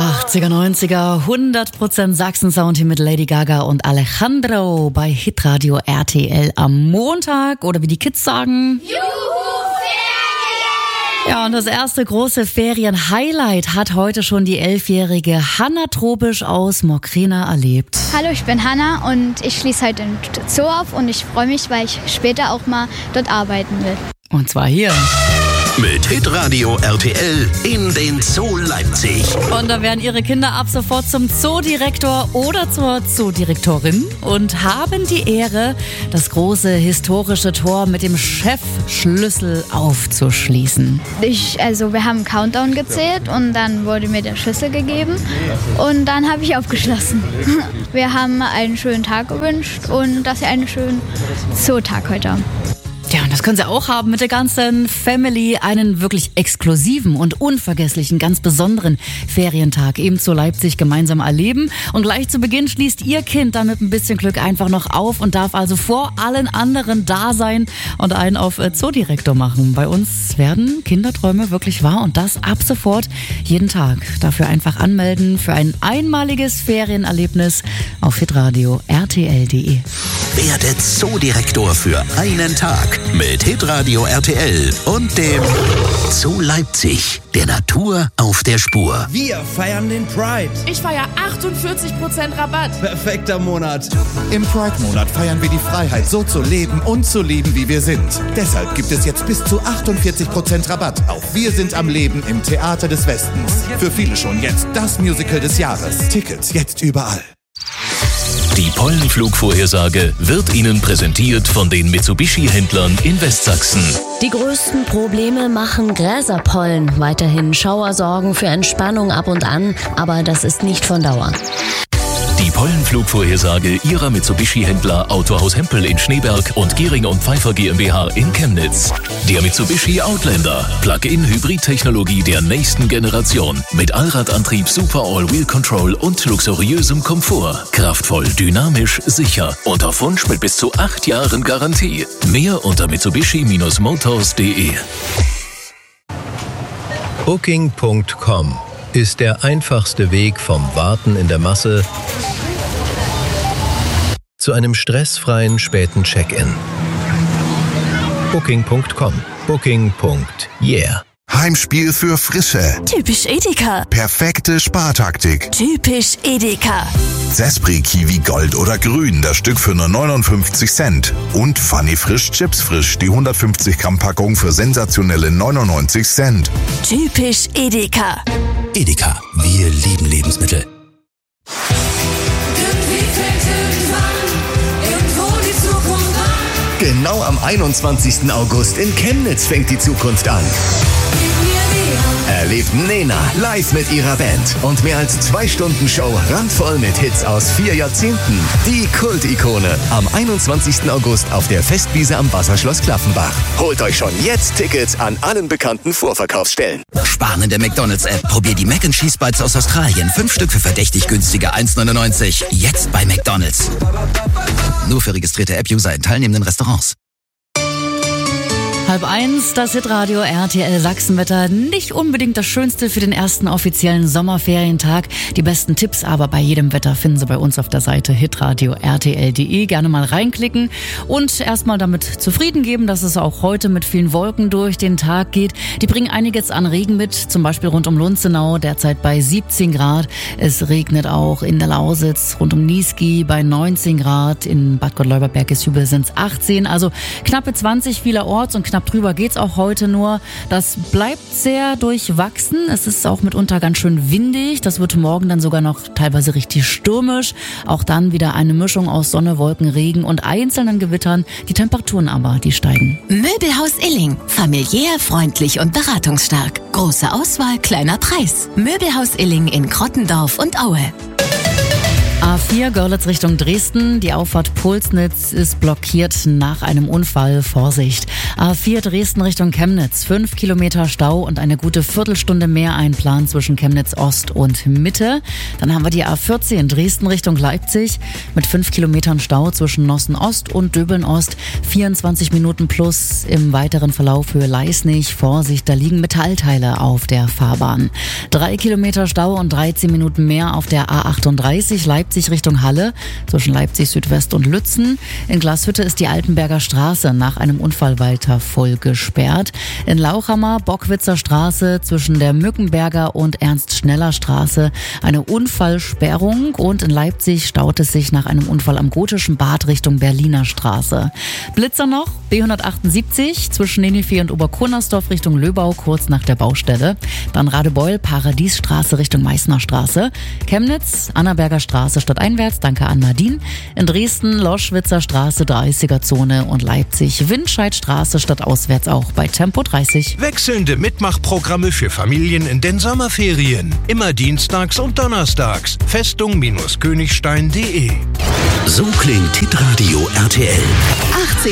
80er, 90er, 100% Sachsen-Sound hier mit Lady Gaga und Alejandro bei Hitradio RTL am Montag oder wie die Kids sagen. Juhu, Ferien! Ja, und das erste große Ferien-Highlight hat heute schon die 11-jährige Hanna Trobisch aus Mokřena erlebt. Hallo, ich bin Hanna und ich schließe heute den Zoo auf und ich freue mich, weil ich später auch mal dort arbeiten will. Und zwar hier. Mit Hitradio RTL in den Zoo Leipzig. Und da werden ihre Kinder ab sofort zum Zoodirektor oder zur Zoodirektorin und haben die Ehre, das große historische Tor mit dem Chefschlüssel aufzuschließen. Wir haben einen Countdown gezählt und dann wurde mir der Schlüssel gegeben und dann habe ich aufgeschlossen. Wir haben einen schönen Tag gewünscht und dass wir einen schönen Zootag heute haben. Ja, und das können Sie auch haben mit der ganzen Family. Einen wirklich exklusiven und unvergesslichen, ganz besonderen Ferientag eben zu Leipzig gemeinsam erleben. Und gleich zu Beginn schließt Ihr Kind dann mit ein bisschen Glück einfach noch auf und darf also vor allen anderen da sein und einen auf Zoodirektor machen. Bei uns werden Kinderträume wirklich wahr und das ab sofort jeden Tag. Dafür einfach anmelden für ein einmaliges Ferienerlebnis auf hitradio rtl.de. Werde Zoodirektor für einen Tag mit Hitradio RTL und dem Zoo Leipzig, der Natur auf der Spur. Wir feiern den Pride. Ich feiere 48% Rabatt. Perfekter Monat. Im Pride-Monat feiern wir die Freiheit, so zu leben und zu lieben, wie wir sind. Deshalb gibt es jetzt bis zu 48% Rabatt auf Wir sind am Leben im Theater des Westens. Für viele schon jetzt das Musical des Jahres. Tickets jetzt überall. Die Pollenflugvorhersage wird Ihnen präsentiert von den Mitsubishi-Händlern in Westsachsen. Die größten Probleme machen Gräserpollen. Weiterhin Schauersorgen für Entspannung ab und an, aber das ist nicht von Dauer. Die Pollenflugvorhersage Ihrer Mitsubishi-Händler Autohaus Hempel in Schneeberg und Gehring & Pfeiffer GmbH in Chemnitz. Der Mitsubishi Outlander, Plug-in-Hybrid-Technologie der nächsten Generation. Mit Allradantrieb, Super All-Wheel Control und luxuriösem Komfort. Kraftvoll, dynamisch, sicher und auf Wunsch mit bis zu 8 Jahren Garantie. Mehr unter mitsubishi-motors.de. Booking.com ist der einfachste Weg vom Warten in der Masse zu einem stressfreien späten Check-in. Booking.com. Booking.yeah. Heimspiel für Frische. Typisch Edeka. Perfekte Spartaktik. Typisch Edeka. Zespri Kiwi Gold oder Grün, das Stück für nur 59 Cent. Und Funny Frisch Chips Frisch, die 150 Gramm Packung für sensationelle 99 Cent. Typisch Edeka. Edeka, wir lieben Lebensmittel. Genau am 21. August in Chemnitz fängt die Zukunft an. Erlebt Nena live mit ihrer Band und mehr als 2 Stunden Show randvoll mit Hits aus 4 Jahrzehnten. Die Kult-Ikone am 21. August auf der Festwiese am Wasserschloss Klaffenbach. Holt euch schon jetzt Tickets an allen bekannten Vorverkaufsstellen. Sparen in der McDonald's-App. Probier die Mac & Cheese Bites aus Australien. 5 Stück für verdächtig günstige 1,99. Jetzt bei McDonald's. Nur für registrierte App-User in teilnehmenden Restaurants. 12:30, das Hitradio RTL Sachsenwetter. Nicht unbedingt das Schönste für den ersten offiziellen Sommerferientag. Die besten Tipps aber bei jedem Wetter finden Sie bei uns auf der Seite hitradio rtl.de. Gerne mal reinklicken und erstmal damit zufrieden geben, dass es auch heute mit vielen Wolken durch den Tag geht. Die bringen einiges an Regen mit, zum Beispiel rund um Lunzenau, derzeit bei 17 Grad. Es regnet auch in der Lausitz, rund um Niesky bei 19 Grad. In Bad Gott-Leuberg-Bergeshübel sind es 18, also knappe 20 vielerorts und knapp drüber geht's auch heute nur. Das bleibt sehr durchwachsen. Es ist auch mitunter ganz schön windig. Das wird morgen dann sogar noch teilweise richtig stürmisch. Auch dann wieder eine Mischung aus Sonne, Wolken, Regen und einzelnen Gewittern. Die Temperaturen aber, die steigen. Möbelhaus Illing. Familiär, freundlich und beratungsstark. Große Auswahl, kleiner Preis. Möbelhaus Illing in Krottendorf und Aue. A4 Görlitz Richtung Dresden. Die Auffahrt Pulsnitz ist blockiert nach einem Unfall. Vorsicht. A4 Dresden Richtung Chemnitz. 5 Kilometer Stau und eine gute Viertelstunde mehr einplanen zwischen Chemnitz Ost und Mitte. Dann haben wir die A14 Dresden Richtung Leipzig mit 5 Kilometern Stau zwischen Nossen Ost und Döbeln Ost. 24 Minuten plus im weiteren Verlauf für Leisnig. Vorsicht, da liegen Metallteile auf der Fahrbahn. 3 Kilometer Stau und 13 Minuten mehr auf der A38 Leipzig Richtung Halle, zwischen Leipzig Südwest und Lützen. In Glashütte ist die Altenberger Straße nach einem Unfall weiter voll gesperrt. In Lauchhammer, Bockwitzer Straße zwischen der Mückenberger und Ernst-Schneller Straße eine Unfallsperrung und in Leipzig staut es sich nach einem Unfall am Gotischen Bad Richtung Berliner Straße. Blitzer noch, B178 zwischen Ninive und Oberkurnersdorf Richtung Löbau, kurz nach der Baustelle. Dann Radebeul, Paradiesstraße Richtung Meißner Straße. Chemnitz, Annaberger Straße stadteinwärts, danke an Nadine. In Dresden, Loschwitzer Straße, 30er-Zone und Leipzig, Windscheidstraße stadtauswärts auch bei Tempo 30. Wechselnde Mitmachprogramme für Familien in den Sommerferien. Immer dienstags und donnerstags. Festung-königstein.de. So klingt Hitradio RTL. 80